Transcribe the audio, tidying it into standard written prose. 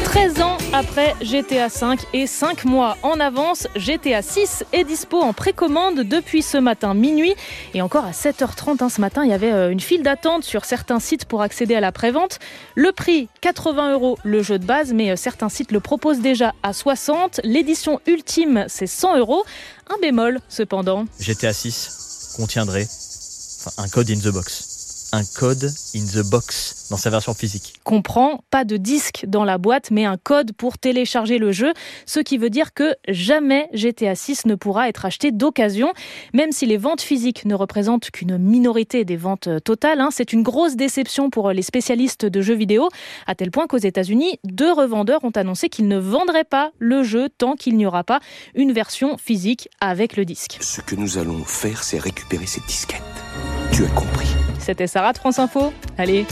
13 ans après GTA 5 et 5 mois en avance, GTA 6 est dispo en précommande depuis ce matin minuit. Et encore à 7h30 ce matin, il y avait une file d'attente sur certains sites pour accéder à la prévente. Le prix, 80 € le jeu de base, mais certains sites le proposent déjà à 60. L'édition ultime, c'est 100 €. Un bémol cependant. GTA 6 contiendrait un code in the box. Un code in the box dans sa version physique. Comprend, pas de disque dans la boîte, mais un code pour télécharger le jeu, ce qui veut dire que jamais GTA 6 ne pourra être acheté d'occasion, même si les ventes physiques ne représentent qu'une minorité des ventes totales. C'est une grosse déception pour les spécialistes de jeux vidéo, à tel point qu'aux États-Unis, 2 revendeurs ont annoncé qu'ils ne vendraient pas le jeu tant qu'il n'y aura pas une version physique avec le disque. Ce que nous allons faire, c'est récupérer cette disquette. Tu as compris. C'était Sarah de France Info. Allez.